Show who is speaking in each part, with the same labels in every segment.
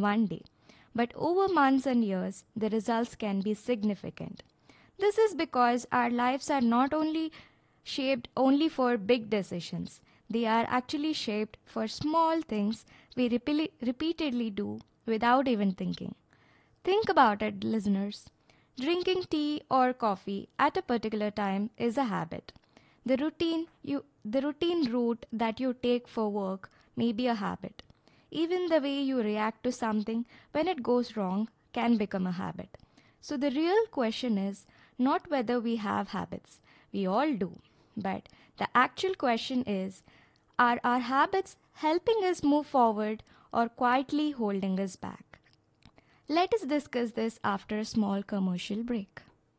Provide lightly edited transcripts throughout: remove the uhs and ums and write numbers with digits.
Speaker 1: one day, but over months and years, the results can be significant. This is because our lives are not only shaped only for big decisions, they are actually shaped for small things we repeatedly do without even thinking. Think about it, listeners. Drinking tea or coffee at a particular time is a habit. The routine route that you take for work may be a habit. Even the way you react to something when it goes wrong can become a habit. So the real question is not whether we have habits. We all do. But the actual question is, are our habits helping us move forward or quietly holding us back? Let us discuss this after a small commercial break.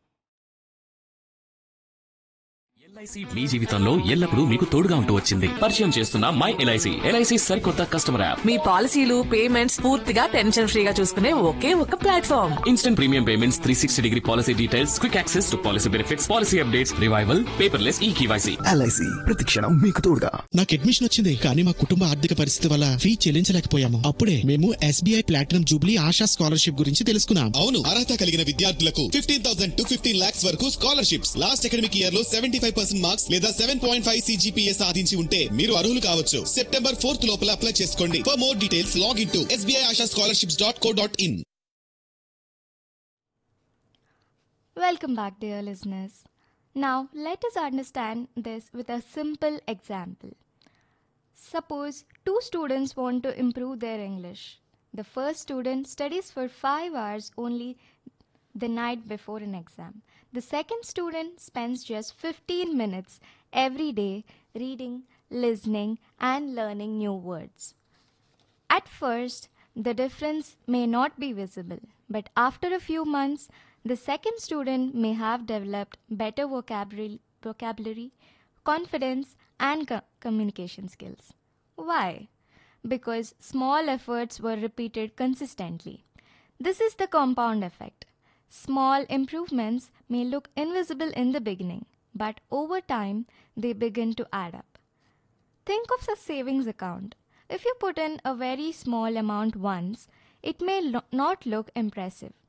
Speaker 2: LIC మీ జీవితంలో ఎల్లప్పుడూ మీకు తోడుగా ఉంటూ వచ్చింది. పరిచయం చేస్తున్న my LIC. LIC సరికొత్త customer app.
Speaker 3: మీ పాలసీలు పేమెంట్స్ పూర్తిగా టెన్షన్ ఫ్రీగా చూసుకునే ఒకే ఒక platform.
Speaker 2: Instant premium payments, 360 degree policy details, quick access to policy benefits, policy updates, revival, paperless eKYC.
Speaker 4: LIC ప్రతి క్షణం మీకు తోడుగా.
Speaker 5: నాకు అడ్మిషన్ వచ్చింది, కానీ మా కుటుంబ ఆర్థిక పరిస్థితి వల్ల ఫీ చెల్లించలేకపోయాము. అప్పుడే మేము SBI platinum Jubilee ASHA scholarship గురించి తెలుసుకున్నాం.
Speaker 6: అవును, అర్హత కలిగిన విద్యార్థులకు 15,000 to 15 lakhs వరకు స్కాలర్షిప్స్. లాస్ట్ అకాడమిక్ ఇయర్ లో 75% మార్క్స్ లేదా 7.5 CGPA సాధించి ఉంటే మీరు అర్హులు కావచ్చు. సెప్టెంబర్ 4th లోపల అప్లై చేసుకోండి. For more details log in to sbiashascholarships.co.in.
Speaker 1: Welcome back, dear listeners. Now, let us understand this with a simple example. Suppose two students want to improve their English. The first student studies for 5 hours only the night before an exam. The second student spends just 15 minutes every day reading, listening, and learning new words. At first, the difference may not be visible, but after a few months, the second student may have developed better vocabulary, confidence, and communication skills. Why? Because small efforts were repeated consistently. This is the compound effect. Small improvements may look invisible in the beginning, but over time, they begin to add up. Think of a savings account. If you put in a very small amount once, it may not look impressive.